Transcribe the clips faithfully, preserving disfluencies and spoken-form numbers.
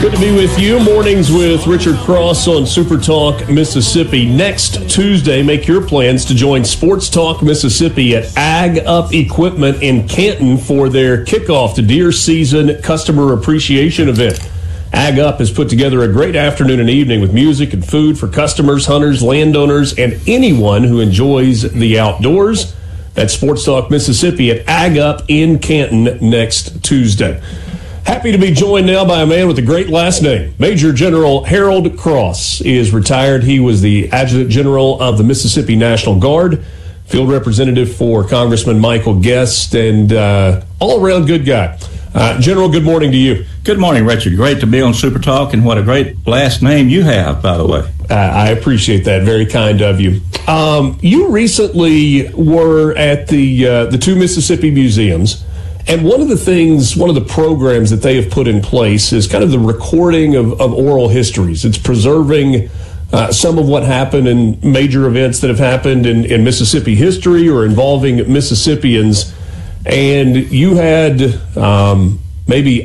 Good to be with you. Mornings with Richard Cross on Super Talk Mississippi. Next Tuesday, make your plans to join Sports Talk Mississippi at Ag Up Equipment in Canton for their kickoff to deer season customer appreciation event. Ag Up has put together a great afternoon and evening with music and food for customers, hunters, landowners, and anyone who enjoys the outdoors. That's Sports Talk Mississippi at Ag Up in Canton next Tuesday. Happy to be joined now by a man with a great last name. Major General Harold Cross is retired. He was the Adjutant General of the Mississippi National Guard, field representative for Congressman Michael Guest, and uh, all-around good guy. Uh, General, good morning to you. Good morning, Richard. Great to be on Super Talk, and what a great last name you have, by the way. Uh, I appreciate that. Very kind of you. Um, you recently were at the uh, the two Mississippi museums. And one of the things, one of the programs that they have put in place is kind of the recording of, of oral histories. It's preserving uh, some of what happened in major events that have happened in, in Mississippi history or involving Mississippians. And you had um, maybe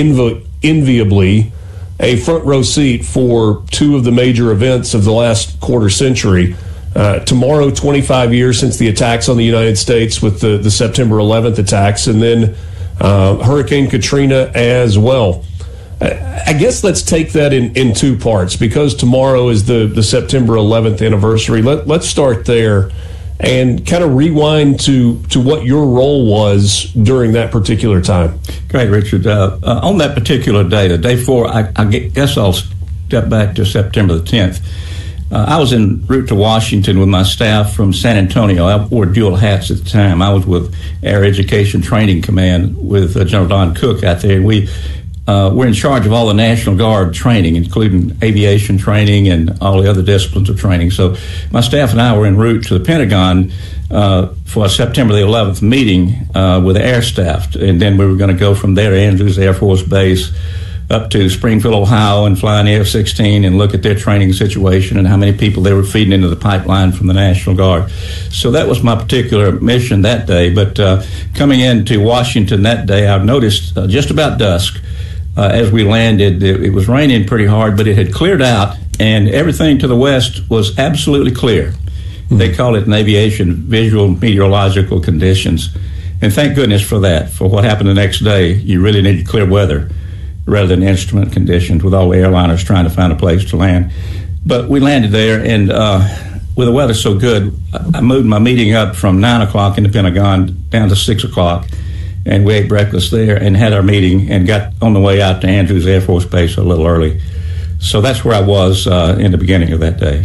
unenviably a front row seat for two of the major events of the last quarter century. Uh, tomorrow, twenty-five years since the attacks on the United States with the, the September eleventh attacks, and then uh, Hurricane Katrina as well. I, I guess let's take that in, in two parts, because tomorrow is the, the September eleventh anniversary. Let, let's start there and kind of rewind to, to what your role was during that particular time. Great, Richard. Uh, uh, on that particular day, the day before, I, I guess I'll step back to September the tenth. Uh, I was en route to Washington with my staff from San Antonio. I wore dual hats at the time. I was with Air Education Training Command with uh, General Don Cook out there, and we uh, were in charge of all the National Guard training, including aviation training and all the other disciplines of training. So my staff and I were en route to the Pentagon uh, for a September the eleventh meeting uh, with the air staff, and then we were going to go from there to Andrews Air Force Base up to Springfield, Ohio, and fly an F sixteen and look at their training situation and how many people they were feeding into the pipeline from the National Guard. So that was my particular mission that day. But uh, coming into Washington that day, I noticed uh, just about dusk uh, as we landed, it, it was raining pretty hard, but it had cleared out, and everything to the west was absolutely clear. Mm-hmm. They call it in aviation visual meteorological conditions. And thank goodness for that. For what happened the next day, you really needed clear weather rather than instrument conditions, with all the airliners trying to find a place to land. But we landed there, and uh, with the weather so good, I moved my meeting up from nine o'clock in the Pentagon down to six o'clock, and we ate breakfast there and had our meeting and got on the way out to Andrews Air Force Base a little early. So that's where I was uh, in the beginning of that day.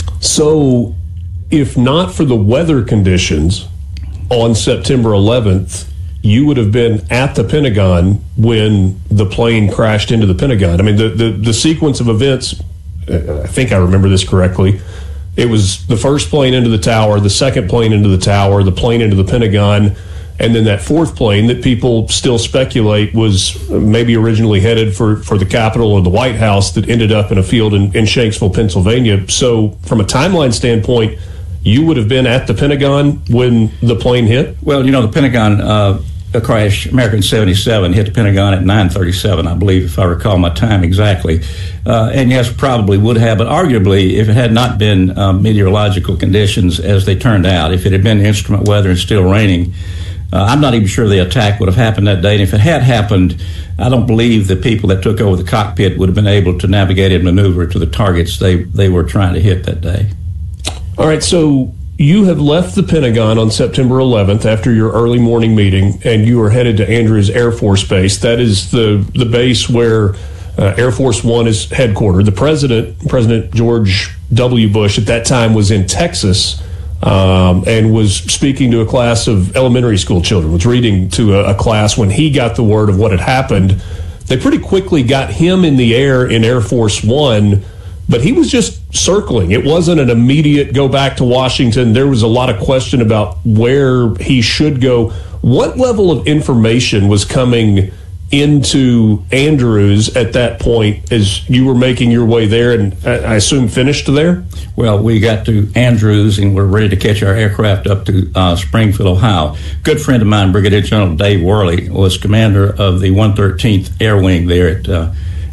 So if not for the weather conditions on September eleventh, you would have been at the Pentagon when the plane crashed into the Pentagon. I mean, the, the, the sequence of events, I think I remember this correctly, it was the first plane into the tower, the second plane into the tower, the plane into the Pentagon, and then that fourth plane that people still speculate was maybe originally headed for, for the Capitol or the White House that ended up in a field in, in Shanksville, Pennsylvania. So from a timeline standpoint, you would have been at the Pentagon when the plane hit? Well, you know, the Pentagon uh, crash, American seventy-seven, hit the Pentagon at nine thirty-seven, I believe, if I recall my time exactly. Uh, and yes, probably would have, but arguably, if it had not been uh, meteorological conditions as they turned out, if it had been instrument weather and still raining, uh, I'm not even sure the attack would have happened that day. And if it had happened, I don't believe the people that took over the cockpit would have been able to navigate and maneuver to the targets they, they were trying to hit that day. All right, so you have left the Pentagon on September eleventh after your early morning meeting, and you are headed to Andrews Air Force Base. That is the, the base where uh, Air Force One is headquartered. The president, President George W. Bush, at that time was in Texas um, and was speaking to a class of elementary school children, was reading to a, a class when he got the word of what had happened. They pretty quickly got him in the air in Air Force One, but he was just circling. It wasn't an immediate go back to Washington. There was a lot of question about where he should go. What level of information was coming into Andrews at that point as you were making your way there, and I assume finished there? Well, we got to Andrews and we're ready to catch our aircraft up to uh, Springfield, Ohio. Good friend of mine, Brigadier General Dave Worley, was commander of the one thirteenth Air Wing there at uh,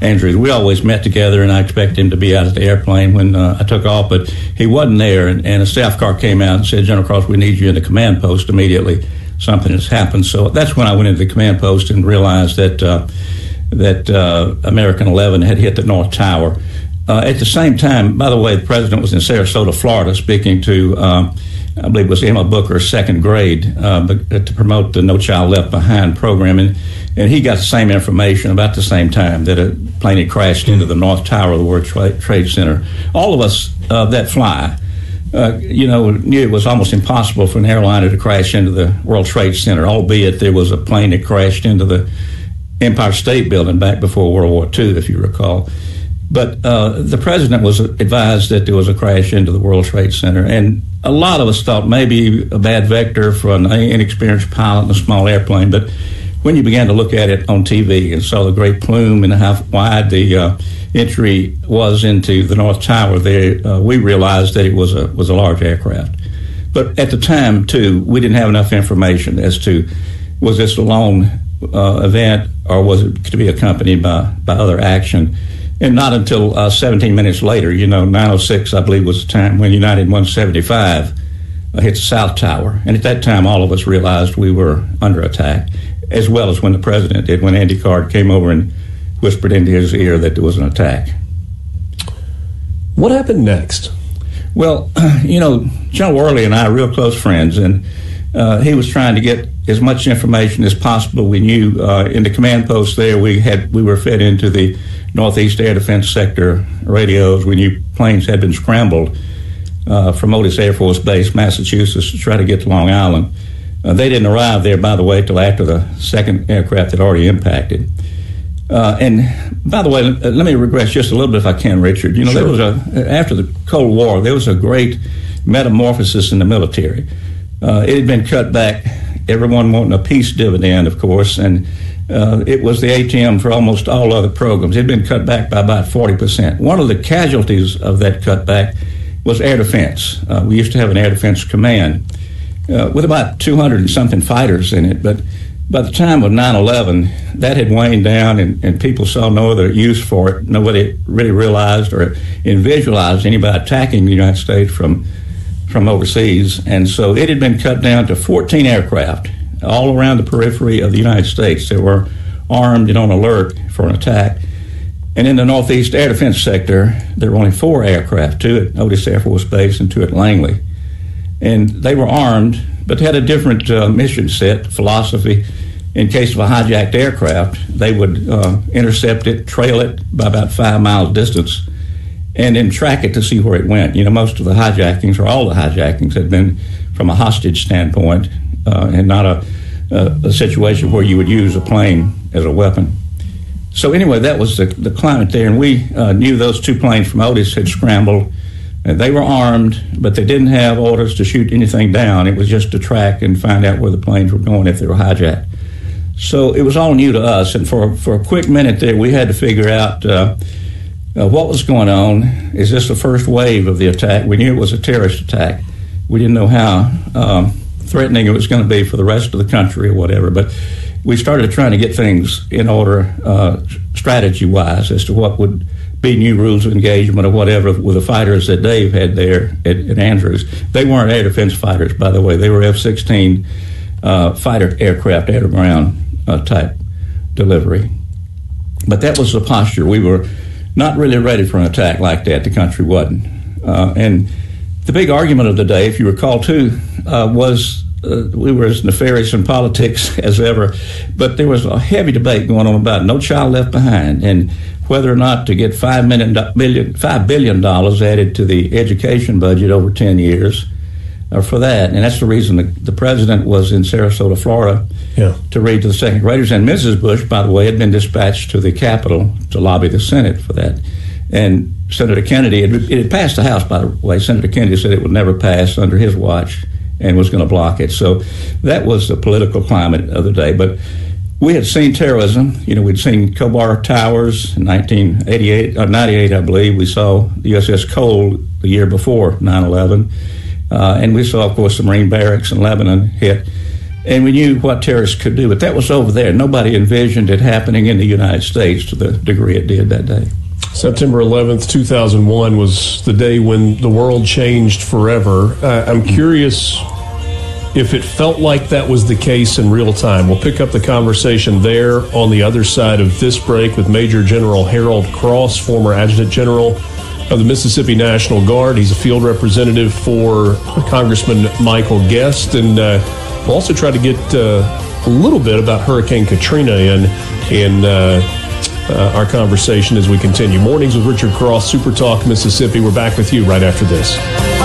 Andrews. We always met together, and I expected him to be out at the airplane when uh, I took off, but he wasn't there, and, and a staff car came out and said, General Cross, we need you in the command post immediately. Something has happened. So that's when I went into the command post and realized that uh, that uh, American eleven had hit the North Tower. Uh, at the same time, by the way, the president was in Sarasota, Florida, speaking to, um, I believe it was Emma Booker's second grade, uh, to promote the No Child Left Behind program. And, and he got the same information about the same time that a plane had crashed into the North Tower of the World Trade Center. All of us uh, that fly, uh, you know, knew it was almost impossible for an airliner to crash into the World Trade Center, albeit there was a plane that crashed into the Empire State Building back before World War Two, if you recall. But uh, the president was advised that there was a crash into the World Trade Center, and a lot of us thought maybe a bad vector for an inexperienced pilot in a small airplane. But when you began to look at it on T V and saw the great plume and how wide the uh, entry was into the North Tower there, uh, we realized that it was a was a large aircraft. But at the time, too, we didn't have enough information as to was this a lone uh, event or was it to be accompanied by, by other action. And not until uh, seventeen minutes later, you know, nine oh six, I believe, was the time when United one seventy-five uh, hit the South Tower. And at that time, all of us realized we were under attack, as well as when the president did, when Andy Card came over and whispered into his ear that there was an attack. What happened next? Well, you know, General Worley and I are real close friends, and uh, he was trying to get as much information as possible. We knew uh, in the command post there, we had we were fed into the Northeast Air Defense Sector radios. We knew planes had been scrambled uh, from Otis Air Force Base, Massachusetts, to try to get to Long Island. Uh, they didn't arrive there, by the way, till after the second aircraft had already impacted. Uh, and by the way, let me regress just a little bit if I can, Richard. You know, sure. there was a after the Cold War, there was a great metamorphosis in the military. Uh, it had been cut back, everyone wanting a peace dividend, of course, and uh, it was the A T M for almost all other programs. It had been cut back by about forty percent. One of the casualties of that cutback was air defense. Uh, we used to have an air defense command uh, with about two hundred and something fighters in it, but by the time of nine eleven, that had waned down, and, and people saw no other use for it. Nobody really realized or visualized anybody attacking the United States from from overseas, and so it had been cut down to fourteen aircraft all around the periphery of the United States that were armed and on alert for an attack. And in the Northeast Air Defense Sector, there were only four aircraft, two at Otis Air Force Base and two at Langley. And they were armed, but had a different uh, mission set, philosophy. In case of a hijacked aircraft, they would uh, intercept it, trail it by about five miles distance, and then track it to see where it went. You know, most of the hijackings, or all the hijackings, had been from a hostage standpoint, uh, and not a, a, a situation where you would use a plane as a weapon. So anyway, that was the, the climate there, and we uh, knew those two planes from Otis had scrambled, and they were armed, but they didn't have orders to shoot anything down. It was just to track and find out where the planes were going if they were hijacked. So it was all new to us, and for, for a quick minute there, we had to figure out uh, uh, what was going on. Is this the first wave of the attack? We knew it was a terrorist attack. We didn't know how um, threatening it was going to be for the rest of the country or whatever, but we started trying to get things in order uh, strategy-wise as to what would be new rules of engagement or whatever with the fighters that Dave had there at, at Andrews. They weren't air defense fighters, by the way. They were F sixteen uh, fighter aircraft, air-to-ground uh, type delivery. But that was the posture. We were not really ready for an attack like that. The country wasn't. Uh, and the big argument of the day, if you recall, too, uh, was uh, we were as nefarious in politics as ever, but there was a heavy debate going on about No Child Left Behind and whether or not to get five million, billion, five billion dollars added to the education budget over ten years uh, for that. And that's the reason the, the president was in Sarasota, Florida, yeah. to read to the second graders. And Missus Bush, by the way, had been dispatched to the Capitol to lobby the Senate for that. And Senator Kennedy, it, it had passed the House, by the way. Senator Kennedy said it would never pass under his watch and was going to block it. So that was the political climate of the day. But we had seen terrorism. You know, we'd seen Khobar Towers in nineteen eighty-eight, or ninety-eight, I believe. We saw the U S S Cole the year before nine eleven. Uh, and we saw, of course, the Marine barracks in Lebanon hit. and we knew what terrorists could do. But that was over there. Nobody envisioned it happening in the United States to the degree it did that day. September eleventh, two thousand one was the day when the world changed forever. Uh, I'm curious if it felt like that was the case in real time. We'll pick up the conversation there on the other side of this break with Major General Harold Cross, former Adjutant General of the Mississippi National Guard. He's a field representative for Congressman Michael Guest. And uh, we'll also try to get uh, a little bit about Hurricane Katrina in, in uh, uh, our conversation as we continue. Mornings with Richard Cross, Super Talk Mississippi. We're back with you right after this.